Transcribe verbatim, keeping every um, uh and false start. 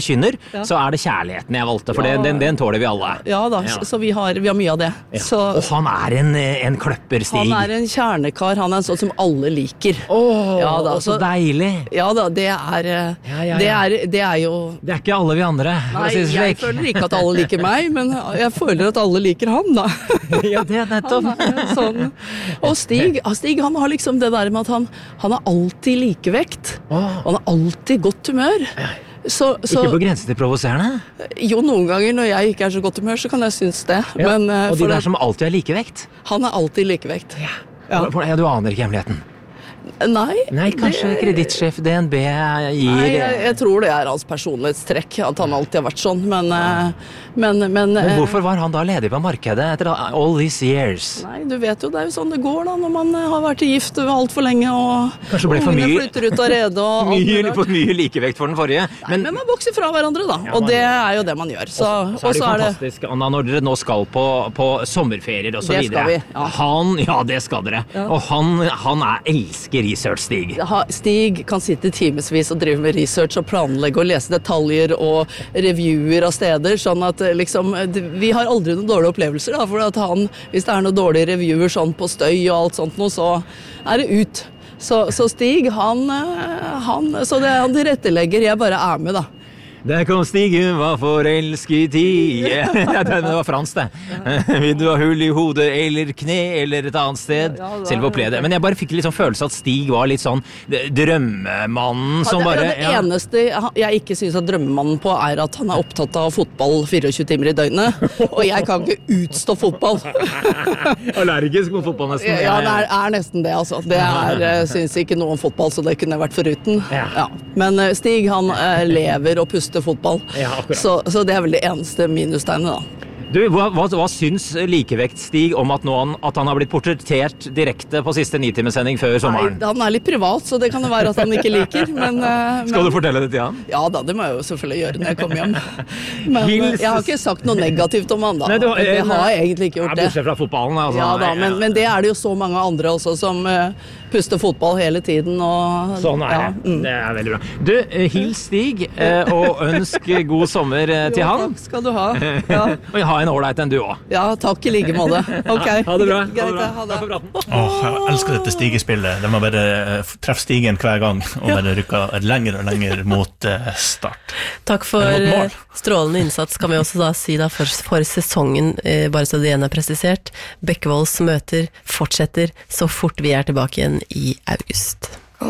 kynner, ja. Så er det kjærligheten jeg valgte, for ja. den, den, den tåler vi alle. Ja da, ja. Så vi har, vi har mye av det. Ja. Så, og han er en, en kløpper, Stig. Han er en kjernekar, han er en sånn som alle liker. Åh, ja, da, så, så deilig. Ja da, det er, ja, ja, ja. Det er, det er jo... Det er ikke alle vi andre. Nei, jeg føler ikke at alle liker meg, men jeg føler at alle liker han da. Ja, det er nettopp. Han er sånn. Og Stig, Stig, han har liksom det der med at han, han er alltid likevekt. Oh. Han er alltid godt humør. Så, så, ikke på grensen til provoserende? Jo, noen ganger når jeg ikke er så godt humør, så kan jeg synes det. Ja. Men, og de der det, som alltid er likevekt? Han er alltid likevekt. Ja. Ja. Ja, du aner ikke hemmeligheten? Nei. Nei, kanskje kredittsjef D N B gir... Nei, jeg, jeg tror det er hans personlighetstrekk, at han alltid har vært sånn, men... Ja. Men, men, men hvorfor var han da ledig på markedet etter all these years? Nei, du vet jo, det er jo sånn det går da, når man har vært gift alt for lenge, og kanskje ble for mye... flytter ut av rede, og... mye, for mye likevekt for den forrige. Nei, men, men man vokser fra hverandre da, ja, og det er jo det man gjør. Så, og så, så er det jo fantastisk, det... Anna, når dere nå skal på, på sommerferier og så det videre. Det skal vi, ja. Han, ja, det skal dere. Ja. Og han, han er elsker research, Stig. Stig kan sitte timesvis og drive med research og planlegge og lese detaljer og reviewer av steder, sånn at liksom, vi har aldri noen dårlige opplevelser da, for at han, hvis det er noen dårlige reviewer sånn på støy og alt sånt noe, så er det ut. Så, så Stig, han, han, så det han tilrettelegger, jeg bare er med da. Der kom Stig, hun var forelsket i ja, det var fransk det. Vil du ha hull i hodet eller kne eller et annet sted? Ja, da, selv opplevde det. Men jeg bare fikk litt sånn følelse at Stig var litt sånn drømmemannen som bare... Det, det eneste jeg ikke synes at drømmemannen på er at han er opptatt av fotball tjuefire timer i døgnet, og jeg kan ikke utstå fotball. Allergisk mot fotball nesten. Ja, det er, er nesten det altså. Det er, synes ikke noe om fotball, så det kunne jeg vært foruten. Ja. Ja. Men Stig, han eh, lever og puster til fotball. Ja, så, så det er vel det eneste minustegnet da. Du, hva, hva, hva syns likevekt Stig om at, nå han, at han har blitt portrettert direkte på siste nitimesending før sommeren? Nei, han er litt privat, så det kan det være at han ikke liker. Men, uh, Skal men, du fortelle det til han? Ja da, det må jeg jo selvfølgelig gjøre når jeg kommer hjem. Men Hils... jeg har ikke sagt noe negativt om han da. Nei, du, jeg, jeg har egentlig ikke gjort det. Bortsett fra fotballen. Altså. Ja da, men, men det er det jo så mange andre også som uh, puster fotball hele tiden. Og, sånn er det. Ja, mm. Det er veldig bra. Du, uh, hils Stig, uh, og ønsk god sommer uh, til jo, han. Takk skal du ha. Ja. Og ha en ålreit enn du også. Ja, takk i like måte. Ok. Ha det bra. Greit, ha det. Takk for praten. Åh, jeg elsker dette stigespillet. De må bare treffe stigen hver gang, og bare rykke lenger og lenger mot uh, start. Takk for strålende innsats, kan vi også da si da, for, for sesongen, eh, bare så det igjen er presisert. Bekkevolds møter fortsetter så fort vi er tilbake igjen i august.